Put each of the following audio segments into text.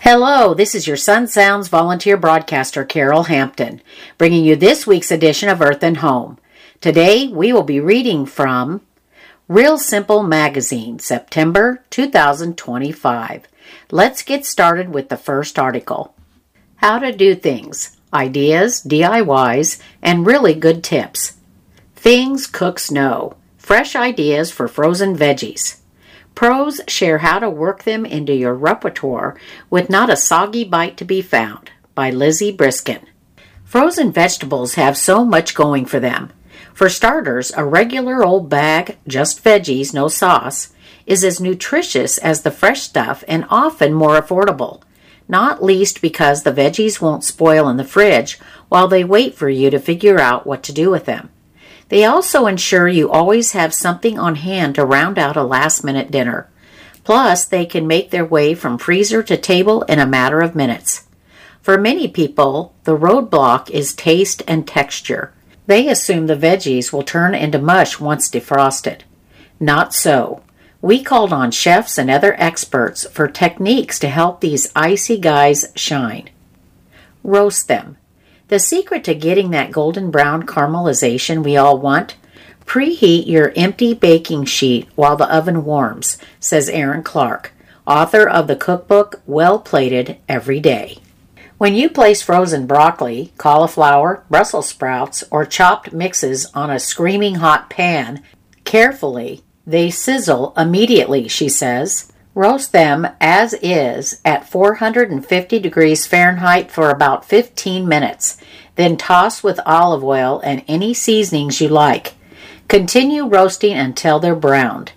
Hello, this is your Sun Sounds volunteer broadcaster, Carol Hampton, bringing you this week's edition of Earth and Home. Today, we will be reading from Real Simple Magazine, September 2025. Let's get started with the first article. How to do things, ideas, DIYs, and really good tips. Things cooks know. Fresh ideas for frozen veggies. Pros share how to work them into your repertoire with not a soggy bite to be found, by Lizzie Briskin. Frozen vegetables have so much going for them. For starters, a regular old bag, just veggies, no sauce, is as nutritious as the fresh stuff and often more affordable, not least because the veggies won't spoil in the fridge while they wait for you to figure out what to do with them. They also ensure you always have something on hand to round out a last-minute dinner. Plus, they can make their way from freezer to table in a matter of minutes. For many people, the roadblock is taste and texture. They assume the veggies will turn into mush once defrosted. Not so. We called on chefs and other experts for techniques to help these icy guys shine. Roast them. The secret to getting that golden brown caramelization we all want? Preheat your empty baking sheet while the oven warms, says Erin Clark, author of the cookbook Well Plated Every Day. When you place frozen broccoli, cauliflower, Brussels sprouts, or chopped mixes on a screaming hot pan, carefully, they sizzle immediately, she says. Roast them as is at 450 degrees Fahrenheit for about 15 minutes. Then toss with olive oil and any seasonings you like. Continue roasting until they're browned.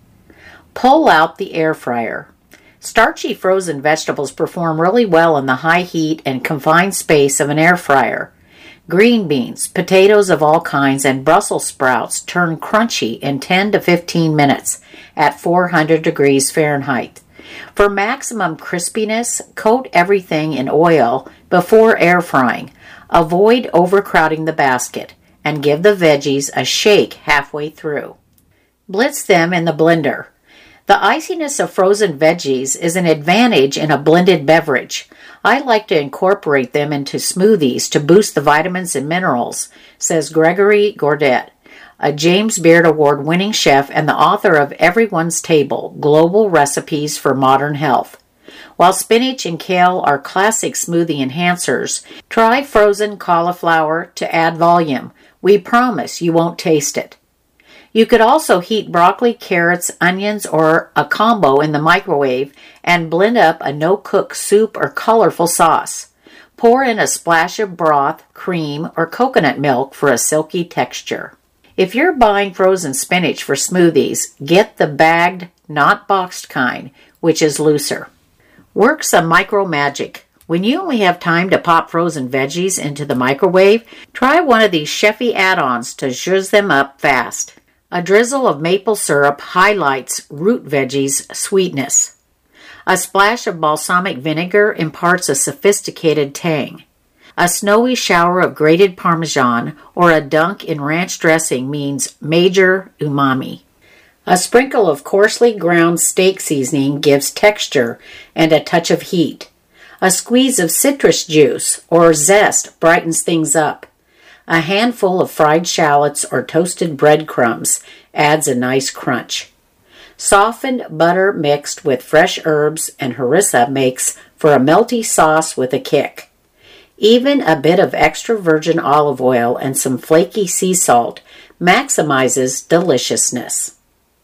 Pull out the air fryer. Starchy frozen vegetables perform really well in the high heat and confined space of an air fryer. Green beans, potatoes of all kinds, and Brussels sprouts turn crunchy in 10 to 15 minutes at 400 degrees Fahrenheit. For maximum crispiness, coat everything in oil before air frying. Avoid overcrowding the basket and give the veggies a shake halfway through. Blitz them in the blender. The iciness of frozen veggies is an advantage in a blended beverage. I like to incorporate them into smoothies to boost the vitamins and minerals, says Gregory Gourdet, a James Beard Award-winning chef and the author of Everyone's Table, Global Recipes for Modern Health. While spinach and kale are classic smoothie enhancers, try frozen cauliflower to add volume. We promise you won't taste it. You could also heat broccoli, carrots, onions, or a combo in the microwave and blend up a no-cook soup or colorful sauce. Pour in a splash of broth, cream, or coconut milk for a silky texture. If you're buying frozen spinach for smoothies, get the bagged, not boxed kind, which is looser. Work some micro magic. When you only have time to pop frozen veggies into the microwave, try one of these chefy add-ons to zhuzh them up fast. A drizzle of maple syrup highlights root veggies' sweetness. A splash of balsamic vinegar imparts a sophisticated tang. A snowy shower of grated Parmesan or a dunk in ranch dressing means major umami. A sprinkle of coarsely ground steak seasoning gives texture and a touch of heat. A squeeze of citrus juice or zest brightens things up. A handful of fried shallots or toasted breadcrumbs adds a nice crunch. Softened butter mixed with fresh herbs and harissa makes for a melty sauce with a kick. Even a bit of extra virgin olive oil and some flaky sea salt maximizes deliciousness.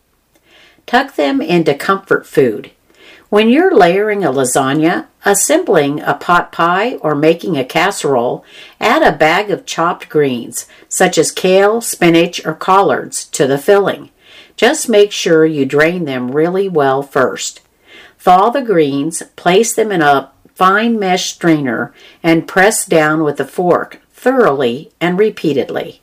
Tuck them into comfort food. When you're layering a lasagna, assembling a pot pie, or making a casserole, add a bag of chopped greens, such as kale, spinach, or collards, to the filling. Just make sure you drain them really well first. Thaw the greens, place them in a fine mesh strainer, and press down with a fork thoroughly and repeatedly.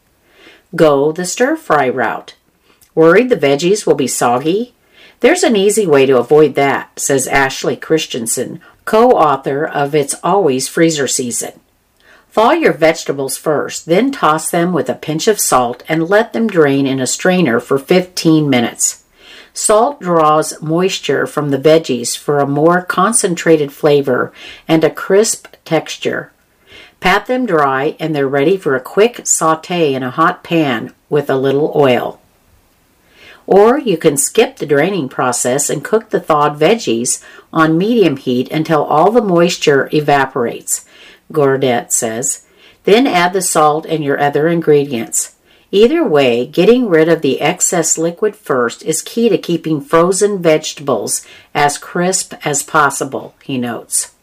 Go the stir-fry route. Worried the veggies will be soggy? There's an easy way to avoid that, says Ashley Christensen, co-author of It's Always Freezer Season. Thaw your vegetables first, then toss them with a pinch of salt and let them drain in a strainer for 15 minutes. Salt draws moisture from the veggies for a more concentrated flavor and a crisp texture. Pat them dry and they're ready for a quick sauté in a hot pan with a little oil. Or you can skip the draining process and cook the thawed veggies on medium heat until all the moisture evaporates, Gourdet says. Then add the salt and your other ingredients. Either way, getting rid of the excess liquid first is key to keeping frozen vegetables as crisp as possible, he notes.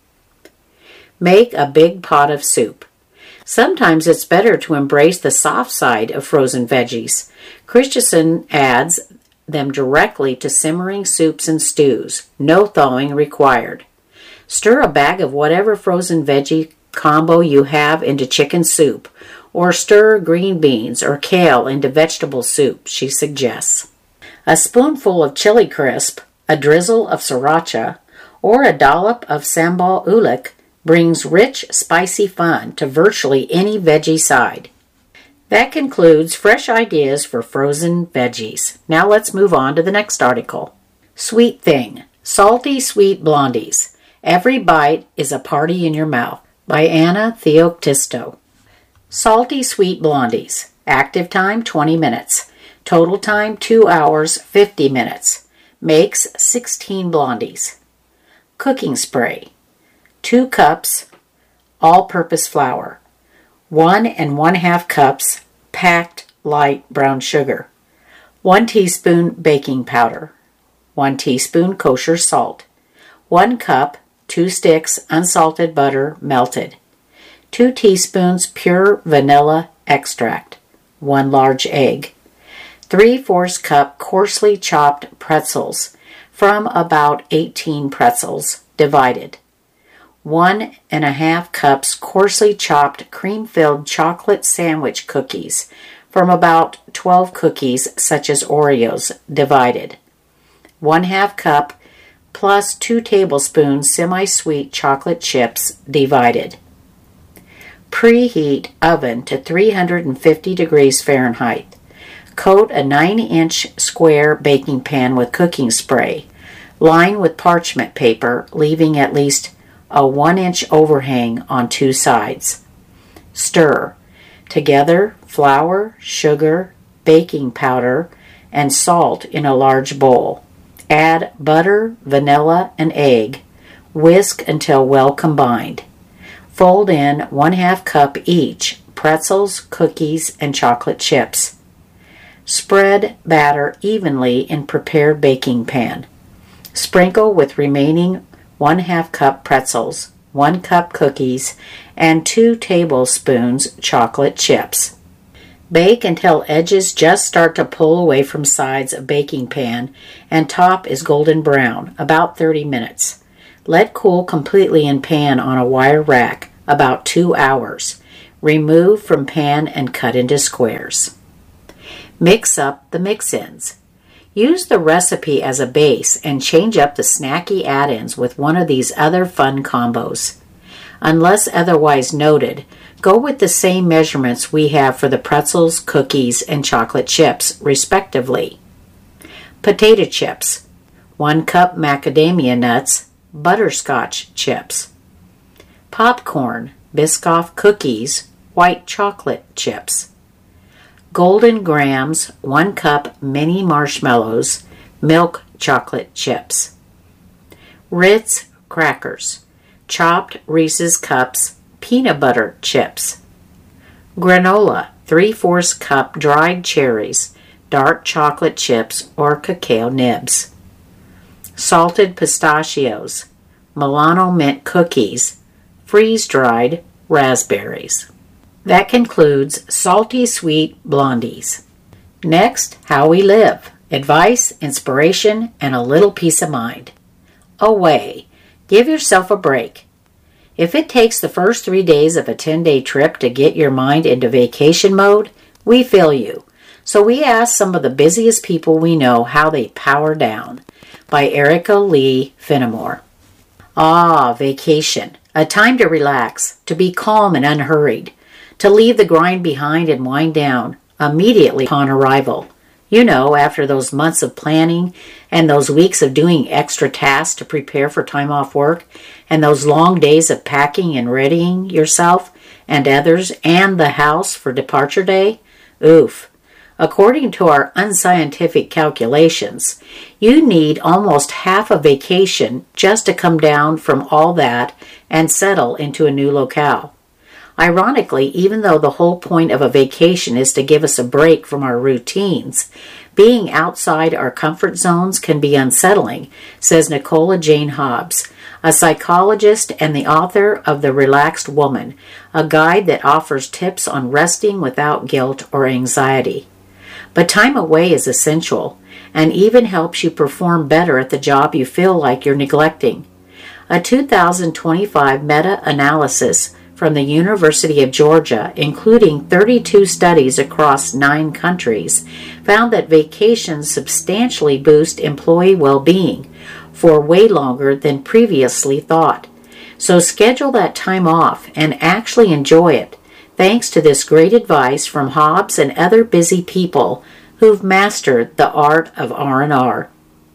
Make a big pot of soup. Sometimes it's better to embrace the soft side of frozen veggies. Christensen adds them directly to simmering soups and stews. No thawing required. Stir a bag of whatever frozen veggie combo you have into chicken soup, or stir green beans or kale into vegetable soup, she suggests. A spoonful of chili crisp, a drizzle of sriracha, or a dollop of sambal ulik brings rich, spicy fun to virtually any veggie side. That concludes Fresh Ideas for Frozen Veggies. Now let's move on to the next article. Sweet Thing, Salty Sweet Blondies. Every bite is a party in your mouth, by Anna Theoctisto. Salty Sweet Blondies. Active time 20 minutes. Total time 2 hours 50 minutes. Makes 16 blondies. Cooking spray. 2 cups all-purpose flour. 1 1/2 cups packed light brown sugar. 1 teaspoon baking powder. 1 teaspoon kosher salt. 1 cup 2 sticks unsalted butter melted. 2 teaspoons pure vanilla extract. 1 large egg. 3/4 cup coarsely chopped pretzels from about 18 pretzels divided. 1 1/2 cups coarsely chopped cream-filled chocolate sandwich cookies from about 12 cookies such as Oreos divided. 1/2 cup plus 2 tablespoons semi-sweet chocolate chips divided. Preheat oven to 350 degrees Fahrenheit. Coat a 9-inch square baking pan with cooking spray. Line with parchment paper, leaving at least a 1-inch overhang on 2 sides. Stir. Together, flour, sugar, baking powder, and salt in a large bowl. Add butter, vanilla, and egg. Whisk until well combined. Fold in 1/2 cup each pretzels, cookies, and chocolate chips. Spread batter evenly in prepared baking pan. Sprinkle with remaining 1/2 cup pretzels, 1 cup cookies, and 2 tablespoons chocolate chips. Bake until edges just start to pull away from sides of baking pan and top is golden brown, about 30 minutes. Let cool completely in pan on a wire rack, about 2 hours. Remove from pan and cut into squares. Mix up the mix-ins. Use the recipe as a base and change up the snacky add-ins with one of these other fun combos. Unless otherwise noted, go with the same measurements we have for the pretzels, cookies, and chocolate chips, respectively. Potato chips. 1 cup macadamia nuts, butterscotch chips. Popcorn, Biscoff cookies, white chocolate chips. Golden Grahams, 1 cup mini marshmallows, milk chocolate chips. Ritz crackers, chopped Reese's Cups, peanut butter chips. Granola, 3/4 cup dried cherries, dark chocolate chips or cacao nibs. Salted pistachios, Milano mint cookies, freeze-dried raspberries. That concludes Salty Sweet Blondies. Next, how we live. Advice, inspiration, and a little peace of mind. Away. Give yourself a break. If it takes the first 3 days of a 10-day trip to get your mind into vacation mode, we feel you. So we asked some of the busiest people we know how they power down. By Erica Lee Finnemore. Vacation. A time to relax, to be calm and unhurried, to leave the grind behind and wind down immediately upon arrival. You know, after those months of planning and those weeks of doing extra tasks to prepare for time off work and those long days of packing and readying yourself and others and the house for departure day, oof. According to our unscientific calculations, you need almost half a vacation just to come down from all that and settle into a new locale. Ironically, even though the whole point of a vacation is to give us a break from our routines, being outside our comfort zones can be unsettling, says Nicola Jane Hobbs, a psychologist and the author of The Relaxed Woman, a guide that offers tips on resting without guilt or anxiety. But time away is essential and even helps you perform better at the job you feel like you're neglecting. A 2025 meta-analysis from the University of Georgia, including 32 studies across 9 countries, found that vacations substantially boost employee well-being for way longer than previously thought. So schedule that time off and actually enjoy it, thanks to this great advice from Hobbs and other busy people who've mastered the art of R&R.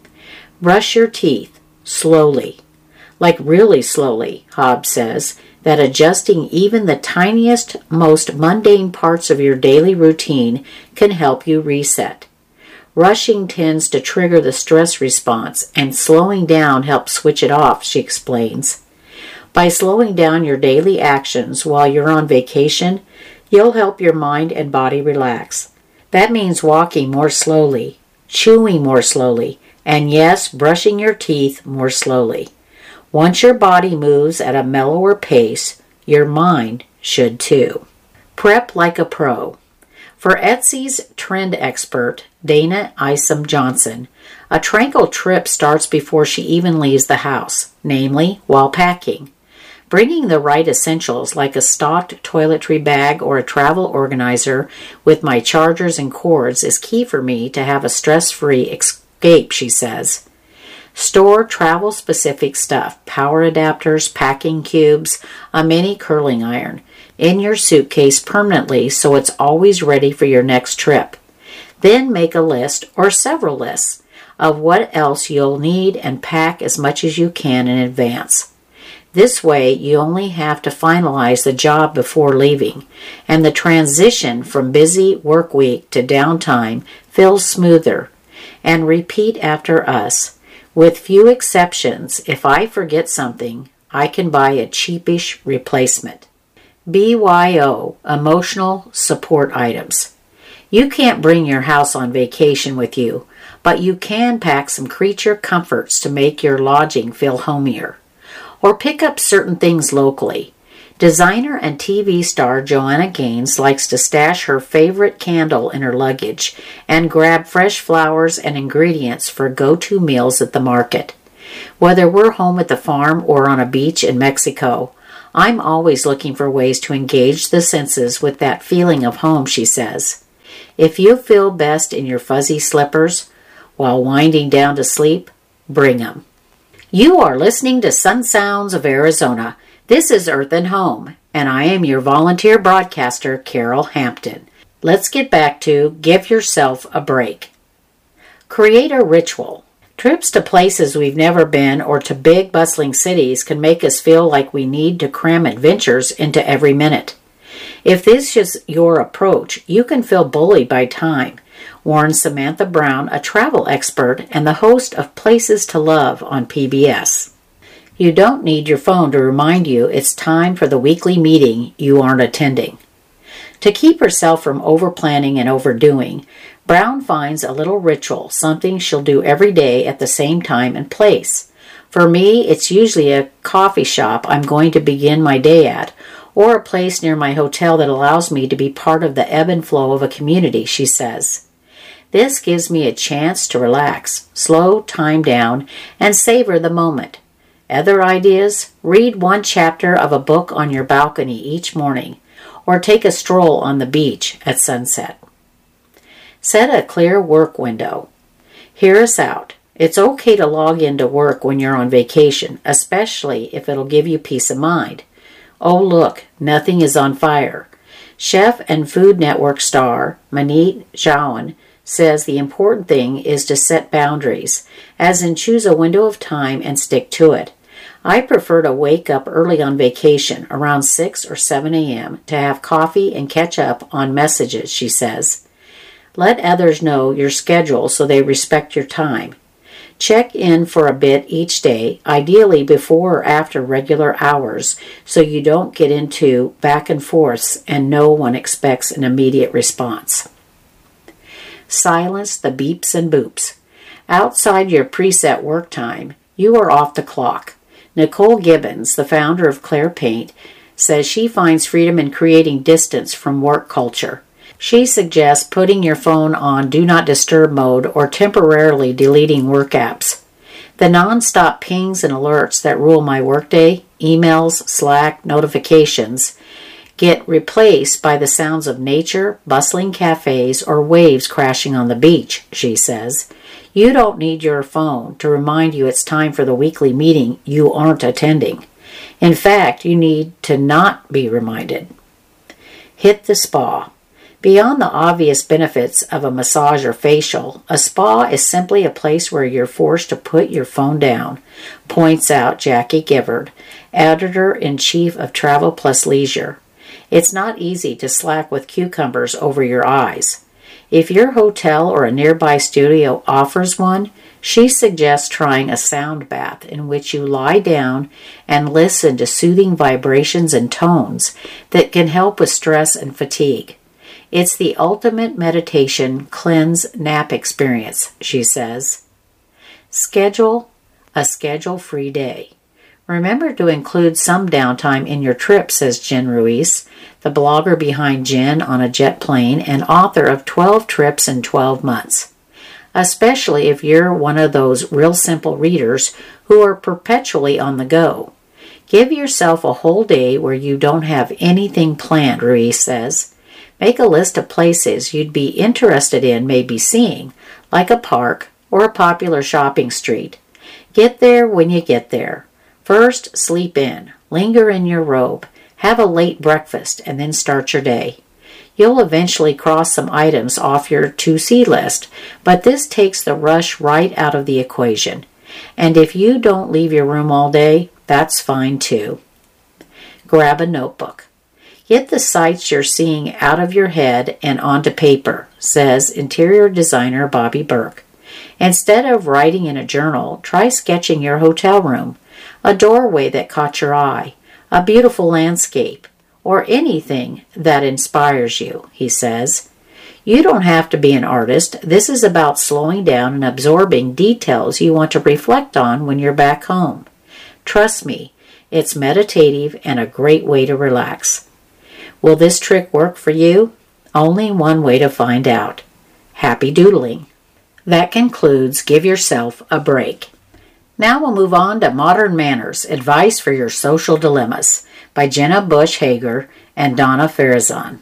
Brush your teeth slowly, like really slowly, Hobbs says, that adjusting even the tiniest, most mundane parts of your daily routine can help you reset. Rushing tends to trigger the stress response, and slowing down helps switch it off, she explains. By slowing down your daily actions while you're on vacation, you'll help your mind and body relax. That means walking more slowly, chewing more slowly, and yes, brushing your teeth more slowly. Once your body moves at a mellower pace, your mind should too. Prep like a pro. For Etsy's trend expert, Dana Isom Johnson, a tranquil trip starts before she even leaves the house, namely while packing. Bringing the right essentials like a stocked toiletry bag or a travel organizer with my chargers and cords is key for me to have a stress-free escape, she says. Store travel-specific stuff, power adapters, packing cubes, a mini curling iron, in your suitcase permanently so it's always ready for your next trip. Then make a list or several lists of what else you'll need and pack as much as you can in advance. This way, you only have to finalize the job before leaving, and the transition from busy work week to downtime feels smoother. And repeat after us. With few exceptions, if I forget something, I can buy a cheapish replacement. BYO, emotional support items. You can't bring your house on vacation with you, but you can pack some creature comforts to make your lodging feel homier. Or pick up certain things locally. Designer and TV star Joanna Gaines likes to stash her favorite candle in her luggage and grab fresh flowers and ingredients for go-to meals at the market. Whether we're home at the farm or on a beach in Mexico, I'm always looking for ways to engage the senses with that feeling of home, she says. If you feel best in your fuzzy slippers while winding down to sleep, bring 'em. You are listening to Sun Sounds of Arizona. This is Earth and Home, and I am your volunteer broadcaster, Carol Hampton. Let's get back to Give Yourself a Break. Create a ritual. Trips to places we've never been or to big, bustling cities can make us feel like we need to cram adventures into every minute. If this is your approach, you can feel bullied by time, warns Samantha Brown, a travel expert and the host of Places to Love on PBS. You don't need your phone to remind you it's time for the weekly meeting you aren't attending. To keep herself from overplanning and overdoing, Brown finds a little ritual, something she'll do every day at the same time and place. For me, it's usually a coffee shop I'm going to begin my day at, or a place near my hotel that allows me to be part of the ebb and flow of a community, she says. This gives me a chance to relax, slow time down, and savor the moment. Other ideas? Read one chapter of a book on your balcony each morning, or take a stroll on the beach at sunset. Set a clear work window. Hear us out. It's okay to log into work when you're on vacation, especially if it'll give you peace of mind. Oh look, nothing is on fire. Chef and Food Network star Maneet Jawan says the important thing is to set boundaries, as in choose a window of time and stick to it. I prefer to wake up early on vacation, around 6 or 7 a.m., to have coffee and catch up on messages, she says. Let others know your schedule so they respect your time. Check in for a bit each day, ideally before or after regular hours, so you don't get into back and forths and no one expects an immediate response. Silence the beeps and boops. Outside your preset work time, you are off the clock. Nicole Gibbons, the founder of Claire Paint, says she finds freedom in creating distance from work culture. She suggests putting your phone on Do Not Disturb mode or temporarily deleting work apps. The non-stop pings and alerts that rule my workday, emails, Slack, notifications, get replaced by the sounds of nature, bustling cafes, or waves crashing on the beach, she says. You don't need your phone to remind you it's time for the weekly meeting you aren't attending. In fact, you need to not be reminded. Hit the spa. Beyond the obvious benefits of a massage or facial, a spa is simply a place where you're forced to put your phone down, points out Jackie Givard, editor-in-chief of Travel Plus Leisure. It's not easy to slack with cucumbers over your eyes. If your hotel or a nearby studio offers one, she suggests trying a sound bath in which you lie down and listen to soothing vibrations and tones that can help with stress and fatigue. It's the ultimate meditation cleanse nap experience, she says. Schedule a schedule-free day. Remember to include some downtime in your trip, says Jen Ruiz, the blogger behind Jen on a Jet Plane and author of 12 Trips in 12 Months. Especially if you're one of those real simple readers who are perpetually on the go. Give yourself a whole day where you don't have anything planned, Ruiz says. Make a list of places you'd be interested in maybe seeing, like a park or a popular shopping street. Get there when you get there. First, sleep in, linger in your robe, have a late breakfast, and then start your day. You'll eventually cross some items off your to-see list, but this takes the rush right out of the equation. And if you don't leave your room all day, that's fine too. Grab a notebook. Get the sights you're seeing out of your head and onto paper, says interior designer Bobby Burke. Instead of writing in a journal, try sketching your hotel room, a doorway that caught your eye, a beautiful landscape, or anything that inspires you, he says. You don't have to be an artist. This is about slowing down and absorbing details you want to reflect on when you're back home. Trust me, it's meditative and a great way to relax. Will this trick work for you? Only one way to find out. Happy doodling. That concludes Give Yourself a Break. Now we'll move on to Modern Manners, Advice for Your Social Dilemmas by Jenna Bush Hager and Donna Farazan.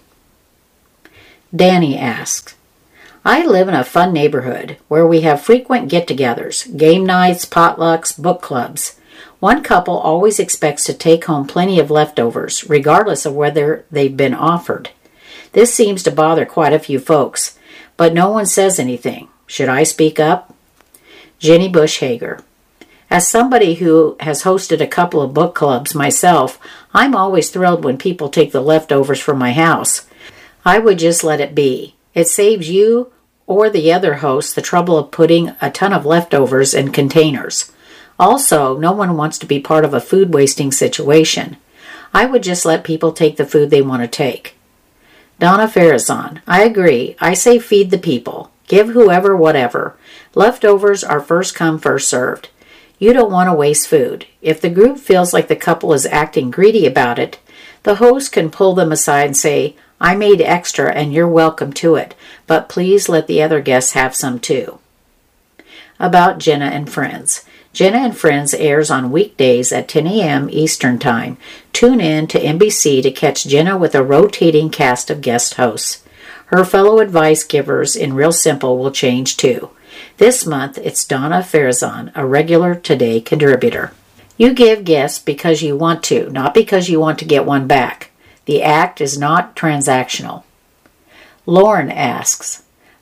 Danny asks, I live in a fun neighborhood where we have frequent get-togethers, game nights, potlucks, book clubs. One couple always expects to take home plenty of leftovers, regardless of whether they've been offered. This seems to bother quite a few folks, but no one says anything. Should I speak up? Jenny Bush Hager. As somebody who has hosted a couple of book clubs myself, I'm always thrilled when people take the leftovers from my house. I would just let it be. It saves you or the other hosts the trouble of putting a ton of leftovers in containers. Also, no one wants to be part of a food wasting situation. I would just let people take the food they want to take. Donna Farazan. I agree. I say feed the people. Give whoever whatever. Leftovers are first come, first served. You don't want to waste food. If the group feels like the couple is acting greedy about it, the host can pull them aside and say, I made extra and you're welcome to it, but please let the other guests have some too. About Jenna and Friends. Jenna and Friends airs on weekdays at 10 a.m. Eastern Time. Tune in to NBC to catch Jenna with a rotating cast of guest hosts. Her fellow advice givers in Real Simple will change too. This month, it's Donna Farazan, a regular Today contributor. You give gifts because you want to, not because you want to get one back. The act is not transactional. Lauren asks,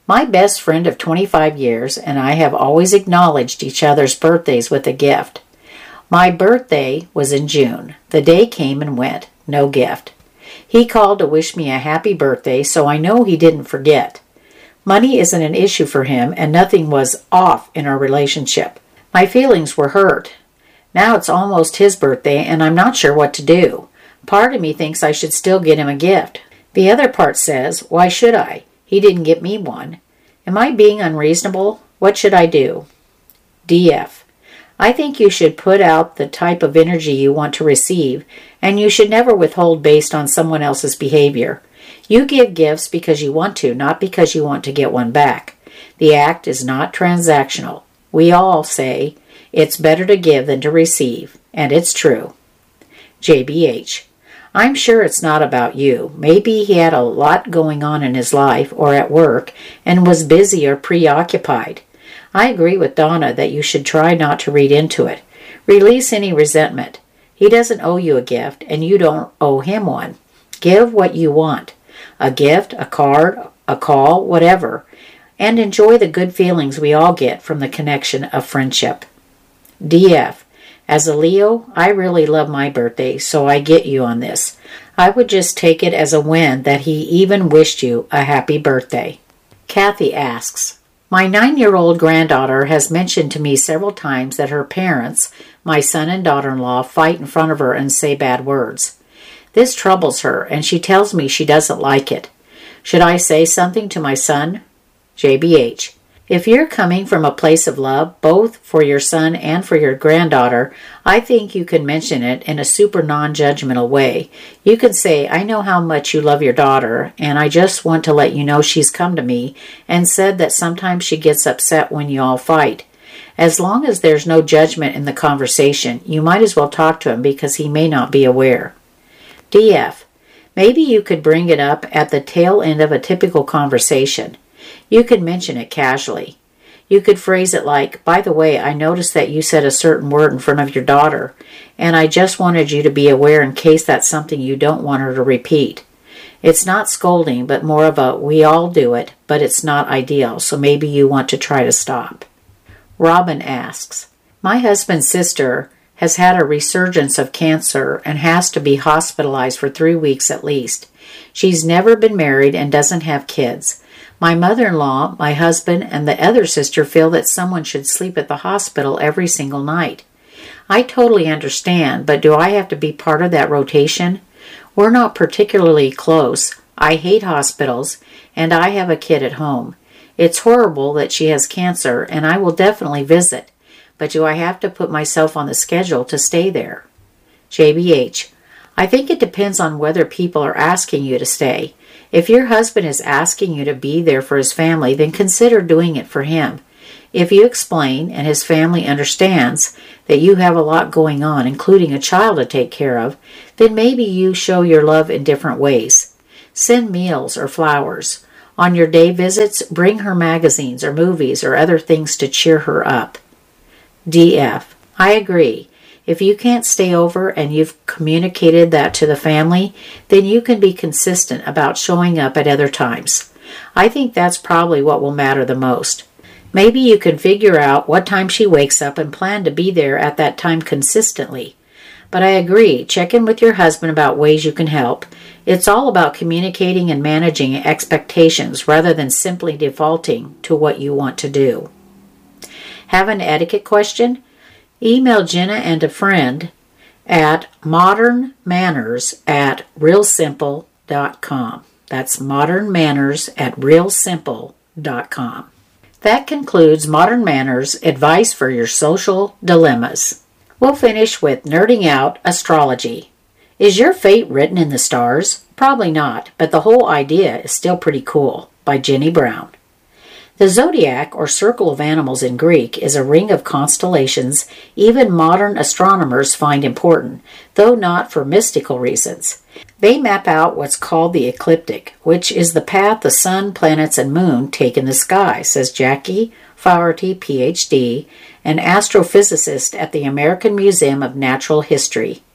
My best friend of 25 years and I have always acknowledged each other's birthdays with a gift. My birthday was in June. The day came and went. No gift. He called to wish me a happy birthday, so I know he didn't forget. Money isn't an issue for him, and nothing was off in our relationship. My feelings were hurt. Now it's almost his birthday, and I'm not sure what to do. Part of me thinks I should still get him a gift. The other part says, why should I? He didn't get me one. Am I being unreasonable? What should I do? DF. I think you should put out the type of energy you want to receive, and you should never withhold based on someone else's behavior. You give gifts because you want to, not because you want to get one back. The act is not transactional. We all say, it's better to give than to receive, and it's true. JBH. I'm sure it's not about you. Maybe he had a lot going on in his life or at work and was busy or preoccupied. I agree with Donna that you should try not to read into it. Release any resentment. He doesn't owe you a gift, and you don't owe him one. Give what you want. A gift, a card, a call, whatever. And enjoy the good feelings we all get from the connection of friendship. DF. As a Leo, I really love my birthday, so I get you on this. I would just take it as a win that he even wished you a happy birthday. Kathy asks, my 9-year-old granddaughter has mentioned to me several times that her parents, my son and daughter-in-law, fight in front of her and say bad words. This troubles her, and she tells me she doesn't like it. Should I say something to my son? JBH. If you're coming from a place of love, both for your son and for your granddaughter, I think you can mention it in a super non-judgmental way. You can say, I know how much you love your daughter, and I just want to let you know she's come to me and said that sometimes she gets upset when you all fight. As long as there's no judgment in the conversation, you might as well talk to him because he may not be aware. DF. Maybe you could bring it up at the tail end of a typical conversation. You could mention it casually. You could phrase it like, by the way, I noticed that you said a certain word in front of your daughter, and I just wanted you to be aware in case that's something you don't want her to repeat. It's not scolding, but more of a, we all do it, but it's not ideal, so maybe you want to try to stop. Robin asks, my husband's sister has had a resurgence of cancer and has to be hospitalized for 3 weeks at least. She's never been married and doesn't have kids. My mother-in-law, my husband, and the other sister feel that someone should sleep at the hospital every single night. I totally understand, but do I have to be part of that rotation? We're not particularly close. I hate hospitals, and I have a kid at home. It's horrible that she has cancer, and I will definitely visit. But do I have to put myself on the schedule to stay there? JBH. I think it depends on whether people are asking you to stay. If your husband is asking you to be there for his family, then consider doing it for him. If you explain and his family understands that you have a lot going on, including a child to take care of, then maybe you show your love in different ways. Send meals or flowers. On your day visits, bring her magazines or movies or other things to cheer her up. DF. I agree. If you can't stay over and you've communicated that to the family, then you can be consistent about showing up at other times. I think that's probably what will matter the most. Maybe you can figure out what time she wakes up and plan to be there at that time consistently. But I agree, check in with your husband about ways you can help. It's all about communicating and managing expectations rather than simply defaulting to what you want to do. Have an etiquette question? Email Jenna and a friend at modernmanners@realsimple.com. That's modernmanners@realsimple.com. That concludes Modern Manners, advice for your social dilemmas. We'll finish with Nerding Out Astrology. Is your fate written in the stars? Probably not, but the whole idea is still pretty cool. By Jenny Brown. The zodiac, or circle of animals in Greek, is a ring of constellations even modern astronomers find important, though not for mystical reasons. They map out what's called the ecliptic, which is the path the sun, planets, and moon take in the sky, says Jackie Faherty, Ph.D., an astrophysicist at the American Museum of Natural History.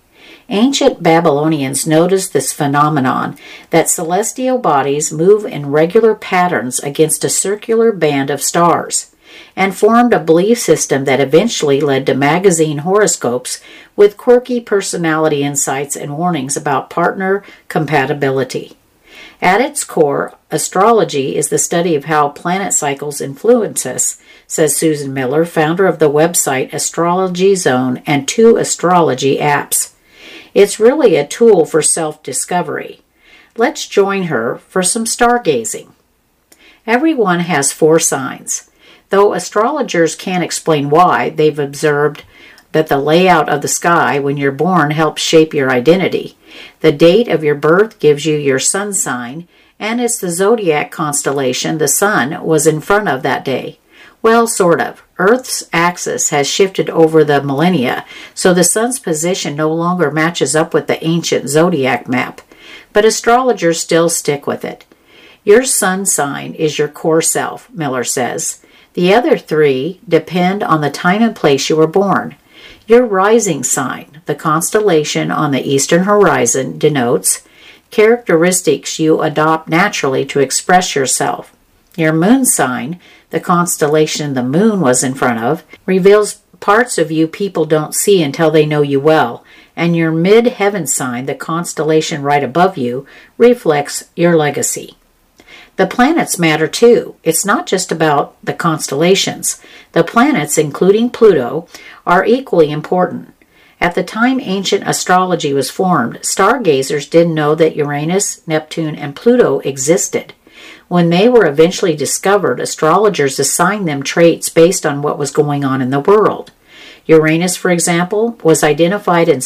Ancient Babylonians noticed this phenomenon that celestial bodies move in regular patterns against a circular band of stars, and formed a belief system that eventually led to magazine horoscopes with quirky personality insights and warnings about partner compatibility. At its core, astrology is the study of how planet cycles influence us, says Susan Miller, founder of the website Astrology Zone and 2 astrology apps. It's really a tool for self-discovery. Let's join her for some stargazing. Everyone has 4 signs. Though astrologers can't explain why, they've observed that the layout of the sky when you're born helps shape your identity. The date of your birth gives you your sun sign, and it's the zodiac constellation the sun was in front of that day. Well, sort of. Earth's axis has shifted over the millennia, so the sun's position no longer matches up with the ancient zodiac map. But astrologers still stick with it. Your sun sign is your core self, Miller says. The other 3 depend on the time and place you were born. Your rising sign, the constellation on the eastern horizon, denotes characteristics you adopt naturally to express yourself. Your moon sign, the constellation the moon was in front of, reveals parts of you people don't see until they know you well, and your mid-heaven sign, the constellation right above you, reflects your legacy. The planets matter too. It's not just about the constellations. The planets, including Pluto, are equally important. At the time ancient astrology was formed, stargazers didn't know that Uranus, Neptune, and Pluto existed. When they were eventually discovered, astrologers assigned them traits based on what was going on in the world. Uranus, for example, was identified in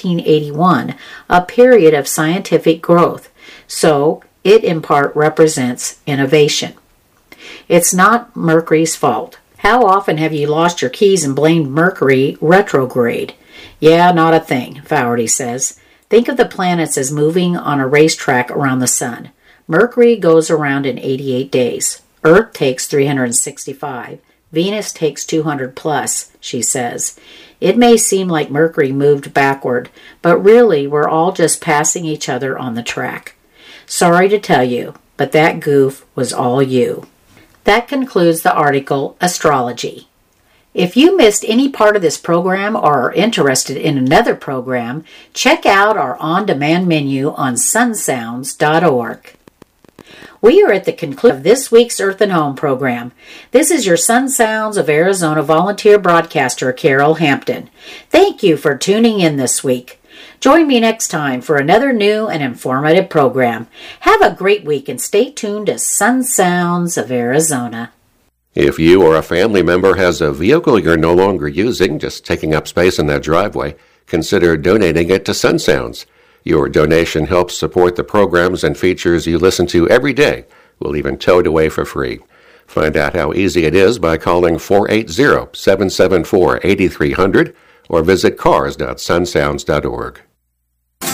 1781, a period of scientific growth, so it in part represents innovation. It's not Mercury's fault. How often have you lost your keys and blamed Mercury retrograde? Yeah, not a thing, Flaherty says. Think of the planets as moving on a racetrack around the sun. Mercury goes around in 88 days. Earth takes 365. Venus takes 200 plus, she says. It may seem like Mercury moved backward, but really we're all just passing each other on the track. Sorry to tell you, but that goof was all you. That concludes the article, Astrology. If you missed any part of this program or are interested in another program, check out our on-demand menu on sunsounds.org. We are at the conclusion of this week's Earth and Home program. This is your Sun Sounds of Arizona volunteer broadcaster, Carol Hampton. Thank you for tuning in this week. Join me next time for another new and informative program. Have a great week and stay tuned to Sun Sounds of Arizona. If you or a family member has a vehicle you're no longer using, just taking up space in that driveway, consider donating it to Sun Sounds. Your donation helps support the programs and features you listen to every day. We'll even tow it away for free. Find out how easy it is by calling 480-774-8300 or visit cars.sunsounds.org.